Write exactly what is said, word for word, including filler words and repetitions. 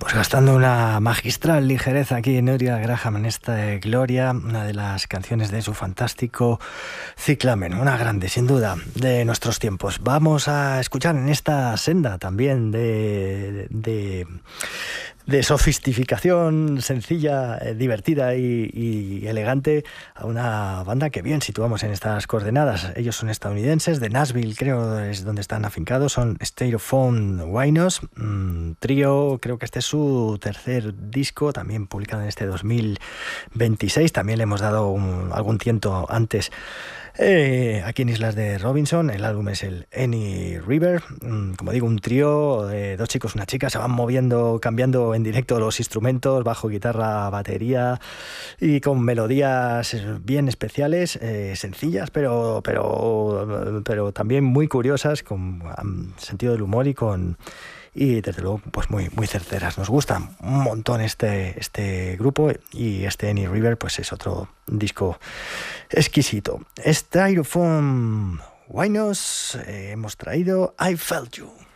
Pues gastando una magistral ligereza aquí en Nuria Graham en esta Gloria, una de las canciones de su fantástico Cyclamen, una grande sin duda de nuestros tiempos. Vamos a escuchar en esta senda también de, de, de sofisticación sencilla, divertida y, y elegante a una banda que bien situamos en estas coordenadas. Ellos son estadounidenses, de Nashville creo es donde están afincados, son Styrofoam Winos, mmm, trío, creo que este es su tercer disco, también publicado en este dos mil veintiséis, también le hemos dado un, algún tiento antes eh, aquí en Islas de Robinson. El álbum es el Any River, mm, como digo, un trío de dos chicos, una chica, se van moviendo, cambiando en directo los instrumentos, bajo, guitarra, batería, y con melodías bien especiales, eh, sencillas, pero, pero, pero también muy curiosas, con um, sentido del humor y con y desde luego pues muy, muy certeras. Nos gusta un montón este, este grupo, y este Any River pues es otro disco exquisito. Styrofoam Winos, eh, hemos traído I Felt You.